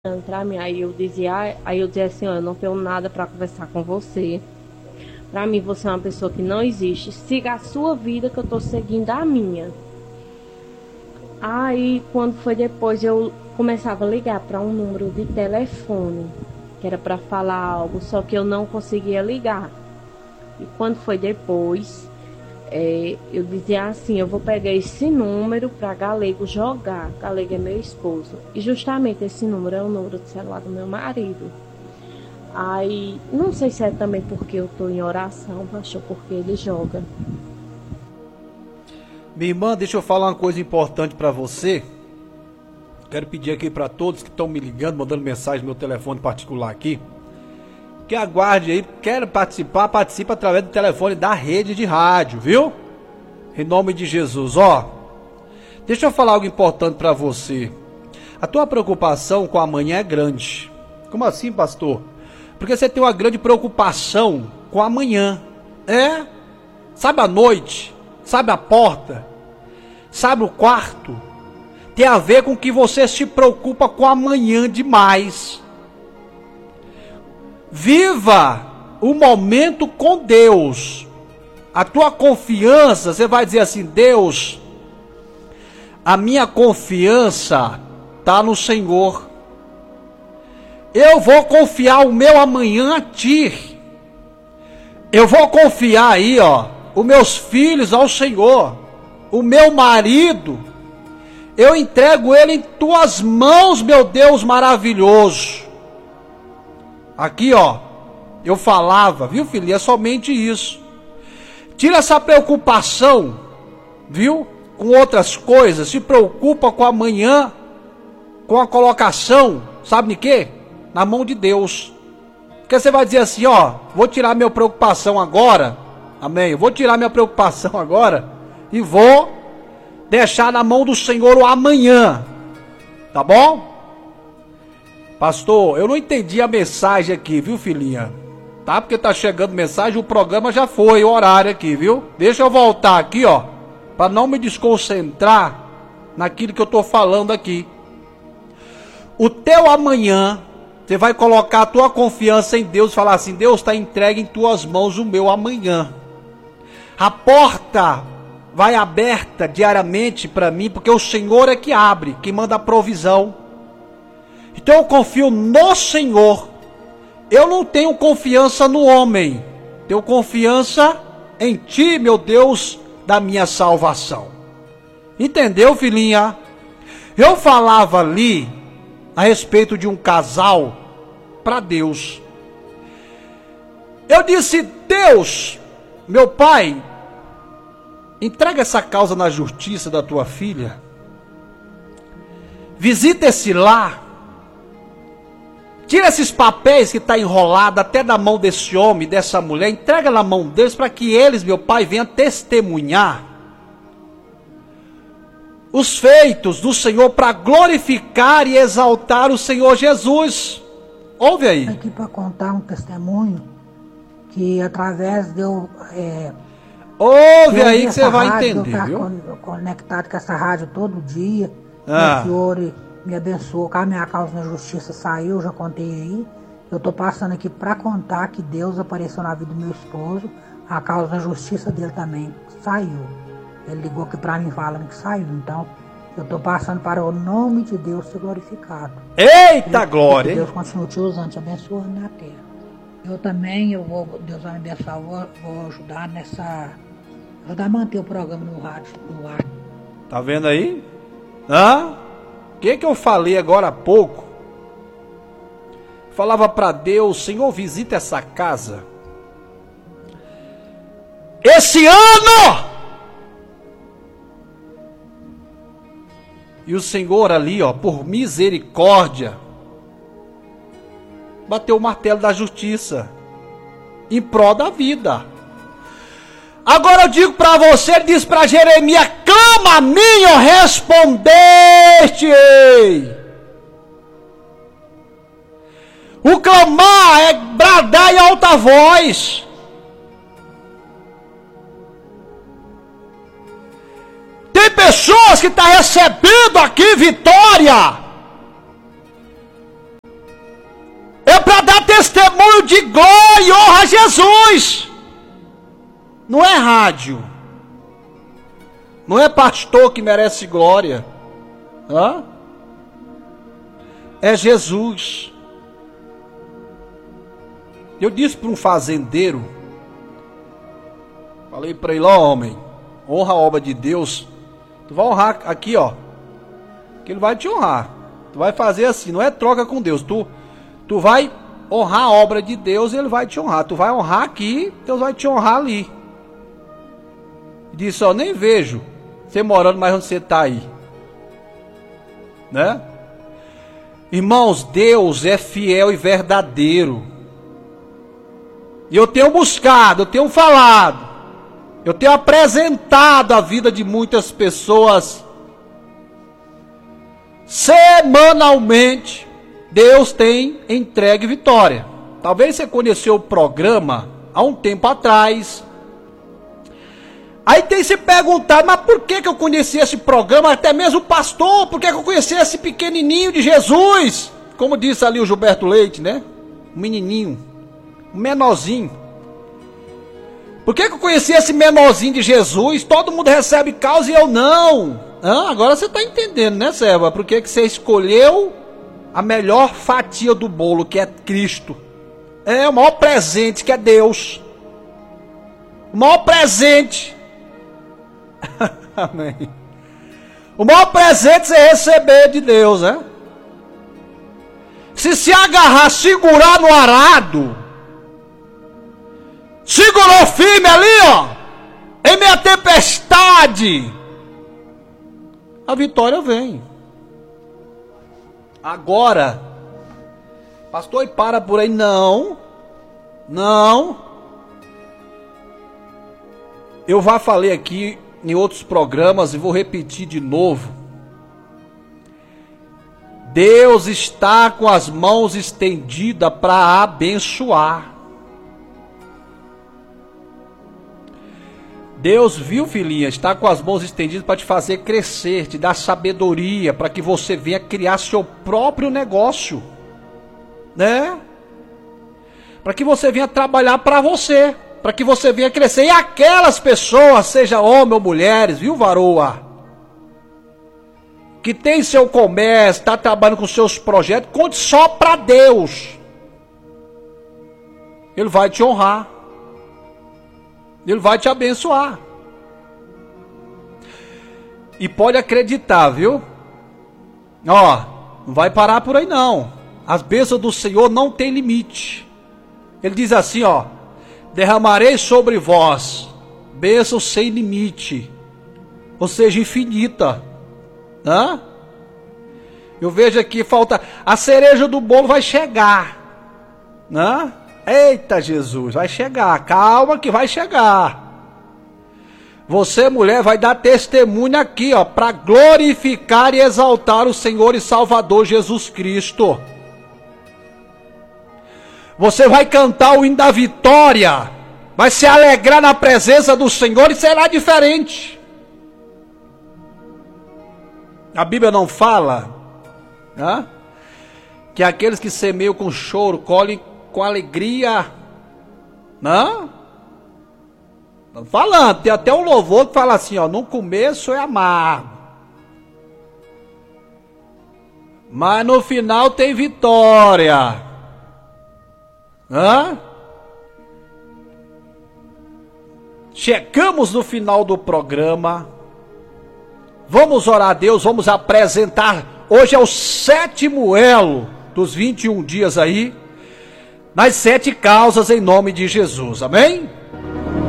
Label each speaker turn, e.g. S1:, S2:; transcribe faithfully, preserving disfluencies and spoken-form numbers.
S1: Pra mim, aí eu dizia, aí eu dizia assim, ó, eu não tenho nada para conversar com você. Pra mim você é uma pessoa que não existe. Siga a sua vida que eu tô seguindo a minha. Aí quando foi depois eu começava a ligar para um número de telefone, que era para falar algo, só que eu não conseguia ligar. E quando foi depois, é, eu dizia assim, eu vou pegar esse número para Galego jogar. Galego é meu esposo. E justamente esse número é o número de celular do meu marido. Aí, não sei se é também porque eu tô em oração, pastor, porque ele joga.
S2: Minha irmã, deixa eu falar uma coisa importante para você. Quero pedir aqui para todos que estão me ligando, mandando mensagem no meu telefone particular aqui, que aguarde aí, quer participar, participa através do telefone da rede de rádio, viu? Em nome de Jesus, ó. Deixa eu falar algo importante para você. A tua preocupação com amanhã é grande. Como assim, pastor? Porque você tem uma grande preocupação com amanhã. É? Sabe a noite? Sabe a porta? Sabe o quarto? Tem a ver com que você se preocupa com amanhã demais. Viva o momento com Deus. A tua confiança, você vai dizer assim, Deus, a minha confiança está no Senhor. Eu vou confiar o meu amanhã a ti. Eu vou confiar aí, ó, os meus filhos ao Senhor. O meu marido, eu entrego ele em tuas mãos, meu Deus maravilhoso. Aqui, ó, eu falava, viu, filho? É somente isso. Tira essa preocupação, viu? Com outras coisas. Se preocupa com amanhã, com a colocação, sabe de quê? Na mão de Deus. Porque você vai dizer assim, ó, vou tirar minha preocupação agora, amém? Eu vou tirar minha preocupação agora e vou deixar na mão do Senhor o amanhã, tá bom? Pastor, eu não entendi a mensagem aqui, viu, filhinha? Tá? Porque tá chegando mensagem, o programa já foi, o horário aqui, viu? Deixa eu voltar aqui, ó, para não me desconcentrar naquilo que eu tô falando aqui. O teu amanhã, você vai colocar a tua confiança em Deus e falar assim, Deus está entregue em tuas mãos o meu amanhã. A porta vai aberta diariamente para mim, porque o Senhor é que abre, que manda a provisão. Então eu confio no Senhor. Eu não tenho confiança no homem. Tenho confiança em ti, meu Deus, da minha salvação. Entendeu, filhinha? Eu falava ali a respeito de um casal para Deus. Eu disse, Deus, meu pai, entrega essa causa na justiça da tua filha. Visita esse lar. Tira esses papéis que está enrolado até da mão desse homem, dessa mulher. Entrega na mão deles para que eles, meu pai, venham testemunhar os feitos do Senhor para glorificar e exaltar o Senhor Jesus. Ouve aí.
S3: Aqui para contar um testemunho que através de eu... É,
S2: Ouve aí que você vai entender,
S3: eu
S2: viu?
S3: Conectado com essa rádio todo dia.
S2: Ah.
S3: O Senhor me abençoou, que a minha causa na justiça saiu, já contei aí. Eu tô passando aqui para contar que Deus apareceu na vida do meu esposo. A causa na justiça dele também saiu. Ele ligou aqui para mim falando que saiu. Então, eu tô passando para o nome de Deus ser glorificado.
S2: Eita
S3: e,
S2: glória!
S3: Que Deus continue te usando, te abençoando na terra. Eu também, eu vou, Deus vai me abençoar, eu vou, vou ajudar nessa... Ajudar a manter o programa no rádio, no ar.
S2: Tá vendo aí? Hã? O que que eu falei agora há pouco? Falava para Deus, Senhor, visita essa casa. Esse ano! E o Senhor ali, ó, por misericórdia, bateu o martelo da justiça em prol da vida. Agora eu digo para você, ele diz para Jeremias, clama a mim, eu respondeste. O clamar é bradar em alta voz. Tem pessoas que estão recebendo aqui vitória, testemunho de glória e honra a Jesus. Não é rádio. Não é pastor que merece glória. Hã? É Jesus. Eu disse para um fazendeiro, falei para ele, ó homem, honra a obra de Deus. Tu vai honrar aqui, ó, que ele vai te honrar. Tu vai fazer assim, não é troca com Deus. Tu, tu vai honrar a obra de Deus e ele vai te honrar. Tu vai honrar aqui, Deus vai te honrar ali. Disse, ó, nem vejo você morando mais onde você está aí. Né? Irmãos, Deus é fiel e verdadeiro. E eu tenho buscado, eu tenho falado, eu tenho apresentado a vida de muitas pessoas. Semanalmente, Deus tem entregue vitória. Talvez você conheceu o programa há um tempo atrás. Aí tem se perguntado, mas por que que eu conheci esse programa? Até mesmo o pastor, por que que eu conheci esse pequenininho de Jesus? Como disse ali o Gilberto Leite, né? Um menininho, um menorzinho. Por que que eu conheci esse menorzinho de Jesus? Todo mundo recebe causa e eu não. Ah, agora você está entendendo, né, serva? Por que que você escolheu a melhor fatia do bolo, que é Cristo? É o maior presente, que é Deus. O maior presente. Amém. O maior presente você receber de Deus, né? Se se agarrar, segurar no arado, segurou firme ali, ó, em meia tempestade, a vitória vem. Agora, pastor, e para por aí, não, não. Eu já falei aqui em outros programas e vou repetir de novo. Deus está com as mãos estendidas para abençoar. Deus, viu, filhinha, está com as mãos estendidas para te fazer crescer, te dar sabedoria, para que você venha criar seu próprio negócio, né? Para que você venha trabalhar para você, para que você venha crescer. E aquelas pessoas, seja homem ou mulheres, viu, varoa, que tem seu comércio, está trabalhando com seus projetos, conte só para Deus. Ele vai te honrar. Ele vai te abençoar. E pode acreditar, viu? Ó, não vai parar por aí não. As bênçãos do Senhor não tem limite. Ele diz assim, ó: derramarei sobre vós bênçãos sem limite, ou seja, infinita. Hã? Eu vejo aqui, falta a cereja do bolo, vai chegar. Hã? Eita Jesus, vai chegar, calma que vai chegar. Você, mulher, vai dar testemunho aqui, ó, para glorificar e exaltar o Senhor e Salvador Jesus Cristo. Você vai cantar o hino da vitória, vai se alegrar na presença do Senhor e será diferente. A Bíblia não fala, né, que aqueles que semeiam com choro colhem com alegria, não? Estão falando, tem até um louvor que fala assim, ó: no começo é amargo, mas no final tem vitória. Hã? Chegamos no final do programa. Vamos orar a Deus, vamos apresentar. Hoje é o sétimo elo dos vinte e um dias aí, nas sete causas, em nome de Jesus, amém?